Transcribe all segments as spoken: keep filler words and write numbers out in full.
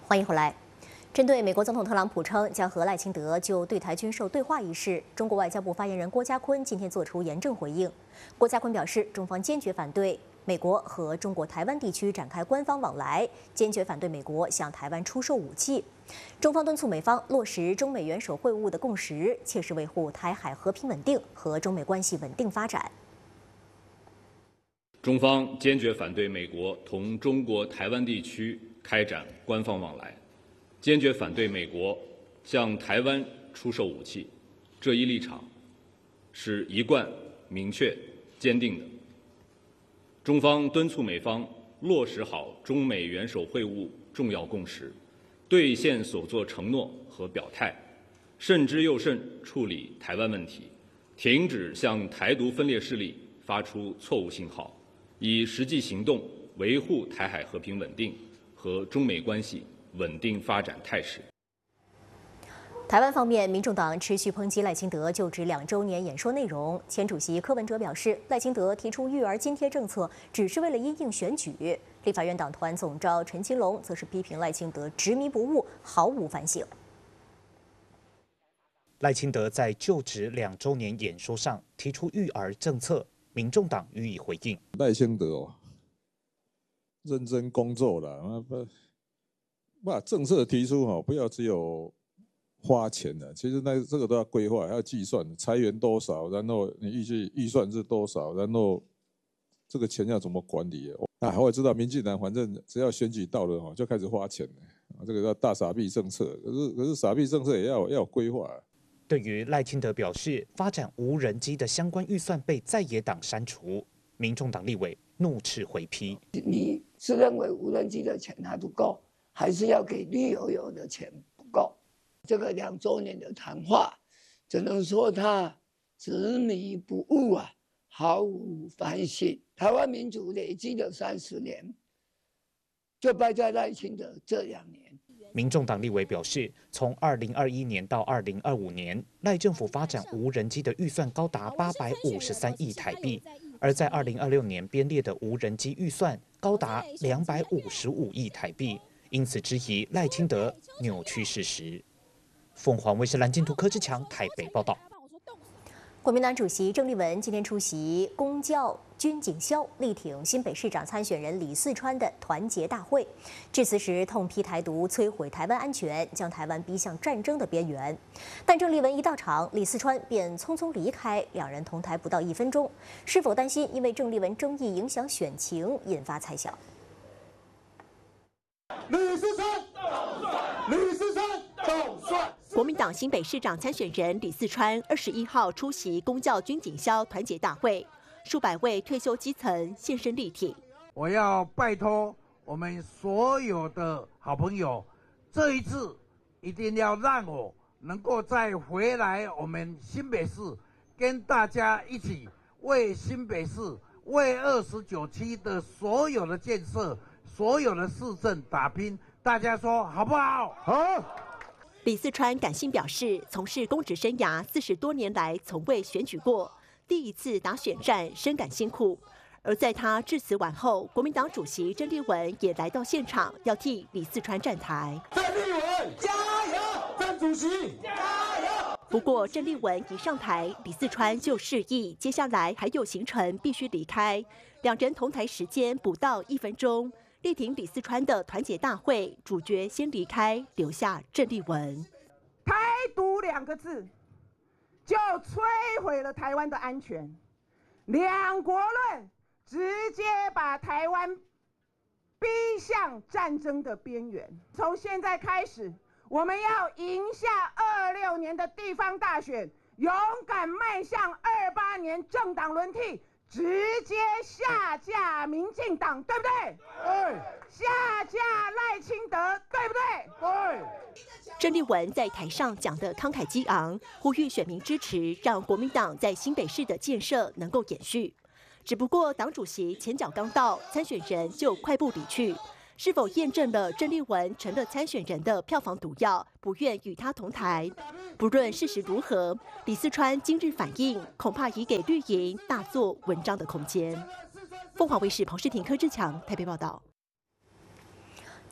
欢迎回来。针对美国总统特朗普称将和赖清德就对台军售对话一事，中国外交部发言人郭家坤今天作出严正回应。郭家坤表示，中方坚决反对美国和中国台湾地区展开官方往来，坚决反对美国向台湾出售武器。中方敦促美方落实中美元首会晤的共识，切实维护台海和平稳定和中美关系稳定发展。 中方坚决反对美国同中国台湾地区开展官方往来，坚决反对美国向台湾出售武器，这一立场是一贯、明确、坚定的。中方敦促美方落实好中美元首会晤重要共识，兑现所作承诺和表态，慎之又慎处理台湾问题，停止向台独分裂势力发出错误信号，以实际行动维护台海和平稳定和中美关系稳定发展态势。 台湾方面，民众党持续抨击赖清德就职两周年演说内容。前主席柯文哲表示，赖清德提出育儿津贴政策只是为了因应选举。立法院党团总召陈清龙则是批评赖清德执迷不悟，毫无反省。 赖清德在就职两周年演说上提出育儿政策，民众党予以回应。 赖清德哦，认真工作了，把政策提出哈，不要只有花钱的，其实那这个都要规划，要计算裁员多少，然后你预计预算是多少，然后这个钱要怎么管理？啊，我也知道民进党反正只要选举到了哈，就开始花钱了，这个叫大傻逼政策。可是可是傻逼政策也要要有规划。 对于赖清德表示发展无人机的相关预算被在野党删除，民众党立委怒斥回批。 你是认为无人机的钱还不够，还是要给绿油油的钱不够？这个两周年的谈话，只能说他执迷不悟啊，毫无反省。台湾民主累积了三十年，就败在赖清德这两年。 民众党立委表示，从二零二一年到二零二五年，赖政府发展无人机的预算高达八百五十三亿台币，而在二零二六年编列的无人机预算高达两百五十五亿台币，因此质疑赖清德扭曲事实。凤凰卫视蓝金图柯志强台北报道。 国民党主席郑丽文今天出席公教军警消力挺新北市长参选人李四川的团结大会，致辞时痛批台独摧毁台湾安全，将台湾逼向战争的边缘。但郑丽文一到场，李四川便匆匆离开，两人同台不到一分钟。是否担心因为郑丽文争议影响选情，引发猜想。 李四川，李四川，总算。 国民党新北市长参选人李四川二十一号出席公教军警消团结大会，数百位退休基层现身力挺。 我要拜托我们所有的好朋友，这一次一定要让我能够再回来我们新北市，跟大家一起为新北市、为二十九区的所有的建设、所有的市政打拼。大家说好不好？ 好。 李四川感性表示，从事公职生涯四十多年来，从未选举过，第一次打选战，深感辛苦。而在他致辞完后，国民党主席郑丽文也来到现场，要替李四川站台。 郑丽文加油！郑主席加油！ 不过郑丽文一上台，李四川就示意接下来还有行程必须离开，两人同台时间不到一分钟。力挺李四川的团结大会，主角先离开，留下郑丽文。 台独两个字，就摧毁了台湾的安全。两国论直接把台湾逼向战争的边缘。从现在开始，我们要赢下二六年的地方大选，勇敢迈向二八年政党轮替。直接下架民进党，对不对？ 对。 下架赖清德，对不对？ 对。 郑丽文在台上讲得慷慨激昂，呼吁选民支持，让国民党在新北市的建设能够延续。只不过党主席前脚刚到，参选人就快步离去。是否验证了郑丽文成了参选人的票房毒药，不愿与他同台？不论事实如何，李四川今日反应恐怕已给绿营大做文章的空间。凤凰卫视彭世廷、柯志强台北报道。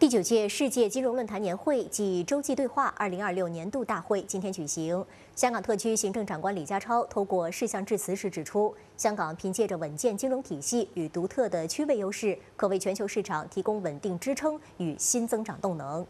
第九届世界金融论坛年会暨洲际对话二零二六年度大会今天举行。香港特区行政长官李家超透过事项致辞时指出，香港凭借着稳健金融体系与独特的区位优势，可为全球市场提供稳定支撑与新增长动能。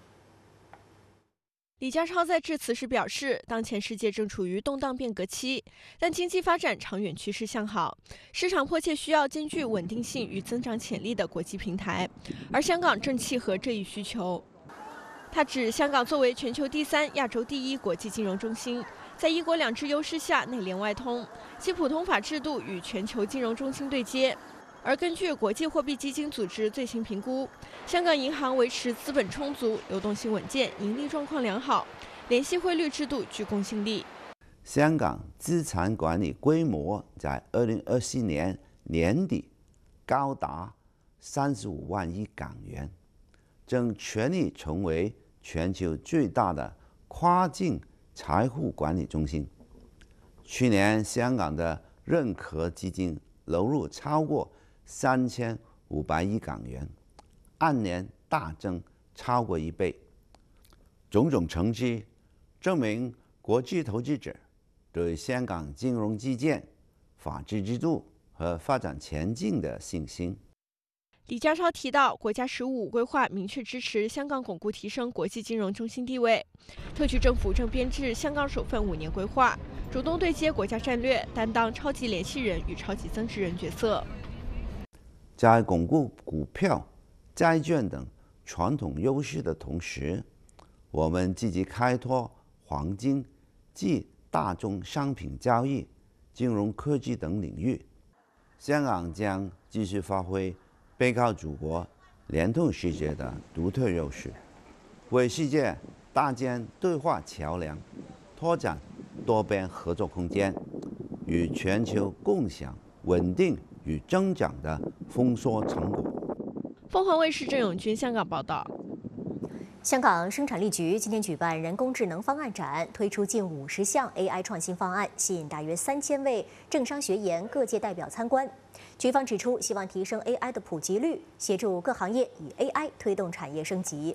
李家超在致辞时表示，当前世界正处于动荡变革期，但经济发展长远趋势向好，市场迫切需要兼具稳定性与增长潜力的国际平台，而香港正契合这一需求。他指，香港作为全球第三、亚洲第一国际金融中心，在一国两制优势下内联外通，其普通法制度与全球金融中心对接。 而根据国际货币基金组织最新评估，香港银行维持资本充足、流动性稳健、盈利状况良好，联系汇率制度具公信力。 香港资产管理规模在二零二四年年底高达三十五万亿港元，正全力成为全球最大的跨境财富管理中心。去年，香港的认可基金流入超过 三千五百亿港元，按年大增超过一倍。种种成绩证明国际投资者对香港金融基建、法治制度和发展前景的信心。 李家超提到，国家“十五五”规划明确支持香港巩固提升国际金融中心地位。特区政府正编制香港首份五年规划，主动对接国家战略，担当超级联系人与超级增值人角色。 在巩固股票、债券等传统优势的同时，我们积极开拓黄金及大宗商品交易、金融科技等领域。香港将继续发挥背靠祖国、联通世界的独特优势，为世界搭建对话桥梁，拓展多边合作空间，与全球共享稳定 与增长的丰硕成果。 凤凰卫视郑永军香港报道。 香港生产力局今天举办人工智能方案展，推出近五十项 A I 创新方案，吸引大约三千位政商学研各界代表参观。局方指出，希望提升 A I 的普及率，协助各行业以 A I 推动产业升级。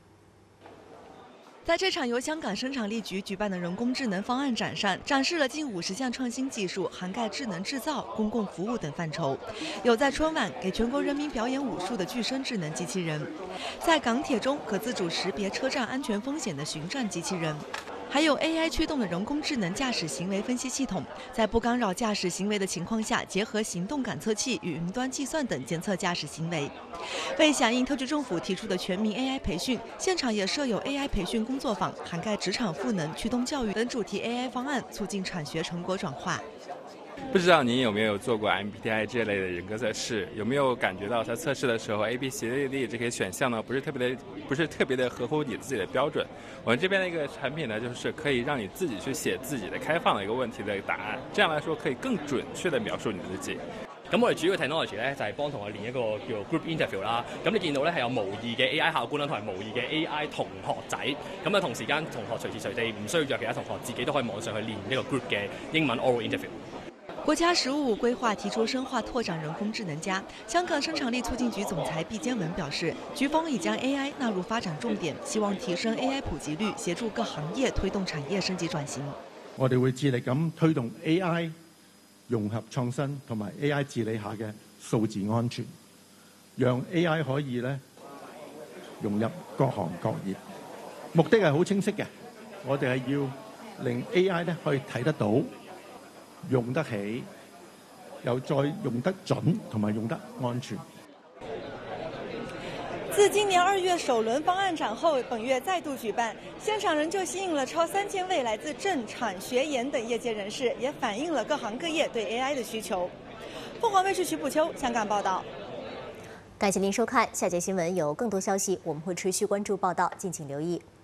在这场由香港生产力局举办的人工智能方案展上，展示了近五十项创新技术，涵盖智能制造、公共服务等范畴。有在春晚给全国人民表演武术的具身智能机器人，在港铁中可自主识别车站安全风险的巡站机器人，还有 A I 驱动的人工智能驾驶行为分析系统，在不干扰驾驶行为的情况下，结合行动感测器与云端计算等监测驾驶行为。 为响应特区政府提出的全民 A I 培训，现场也设有 A I 培训工作坊，涵盖职场赋能、驱动教育等主题 A I 方案，促进产学成果转化。 不知道您有没有做过 M B T I 这类的人格测试？有没有感觉到在测试的时候 A B C D 这些选项呢，不是特别的，不是特别的合乎你自己的标准？我们这边的一个产品呢，就是可以让你自己去写自己的开放的一个問題的答案，這樣來說可以更準確地描述你自己。 咁我哋主要 technology 咧就係幫同學練一個叫做 group interview 啦。咁你見到咧係有模擬嘅 A I 考官啦，同埋模擬嘅 A I 同學仔。咁啊同時間同學隨時隨地唔需要約其他同學，自己都可以網上去練一個 group 嘅英文 oral interview。 国家“十五五”规划提出深化拓展人工智能加。香港生产力促进局总裁毕坚文表示，局方已将 A I 纳入发展重点，希望提升 A I 普及率，协助各行业推動產業升級轉型。 我哋會致力咁推動 A I 融合創新同埋 A I 治理下嘅數字安全，讓 A I 可以咧融入各行各業。目的係好清晰嘅，我哋係要令 A I 咧可以睇得到。 用得起，又再用得準，同埋用得安全。 自今年二月首轮方案展后，本月再度举办，现场仍旧吸引了超三千位来自政、产、学、研等业界人士，也反映了各行各业对 A I 的需求。凤凰卫视徐补秋香港报道。 感谢您收看，下节新闻有更多消息，我们会持续关注报道，敬请留意。